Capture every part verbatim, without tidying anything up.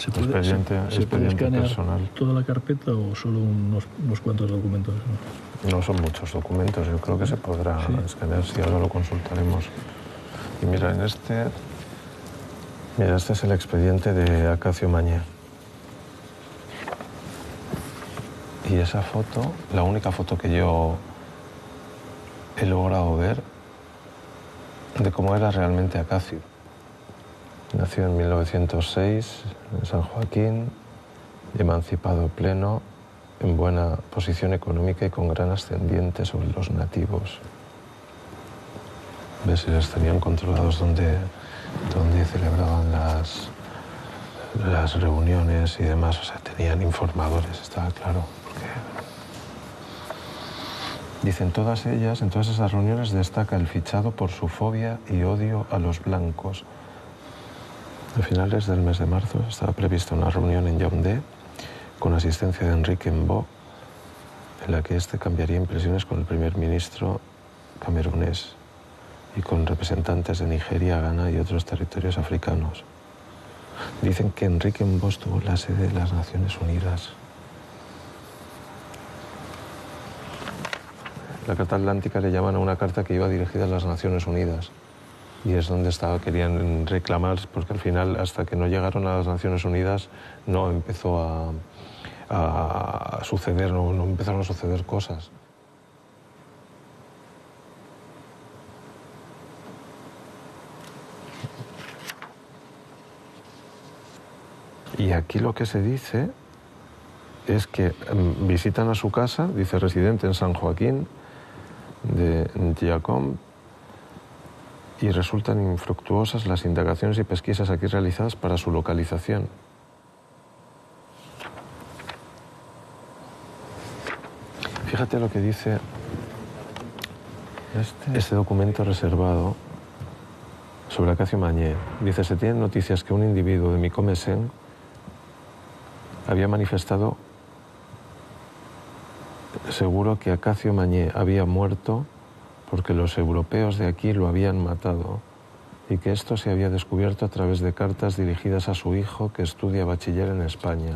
¿Se puede, expediente, se, ¿se puede expediente escanear personal. toda la carpeta o solo unos, unos cuantos documentos? No son muchos documentos, yo creo que se podrá Sí. escanear, si ahora lo consultaremos. Y mira, en este, mira, este es el expediente de Acacio Mañé. Y esa foto, la única foto que yo he logrado ver de cómo era realmente Acacio. Nació en mil novecientos seis en San Joaquín, emancipado pleno, en buena posición económica y con gran ascendiente sobre los nativos. ¿Ves? Les tenían controlados donde, donde celebraban las, las reuniones y demás. O sea, tenían informadores, estaba claro. Porque... Dicen todas ellas, en todas esas reuniones destaca el fichado por su fobia y odio a los blancos. A finales del mes de marzo estaba prevista una reunión en Yaoundé con asistencia de Enrique Mbo, en la que este cambiaría impresiones con el primer ministro camerunés y con representantes de Nigeria, Ghana y otros territorios africanos. Dicen que Enrique Mbo estuvo en la sede de las Naciones Unidas. La Carta Atlántica le llaman a una carta que iba dirigida a las Naciones Unidas. Y es donde estaba, querían reclamar, porque al final, hasta que no llegaron a las Naciones Unidas, no empezó a, a suceder, no, no empezaron a suceder cosas. Y aquí lo que se dice es que um, visitan a su casa, dice residente en San Joaquín de Ndiakom, y resultan infructuosas las indagaciones y pesquisas aquí realizadas para su localización. Fíjate lo que dice este, este documento reservado sobre Acacio Mañé. Dice, se tienen noticias que un individuo de Micomesen había manifestado seguro que Acacio Mañé había muerto porque los europeos de aquí lo habían matado y que esto se había descubierto a través de cartas dirigidas a su hijo que estudia bachiller en España.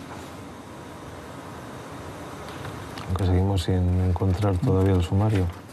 Aunque seguimos sin encontrar todavía el sumario.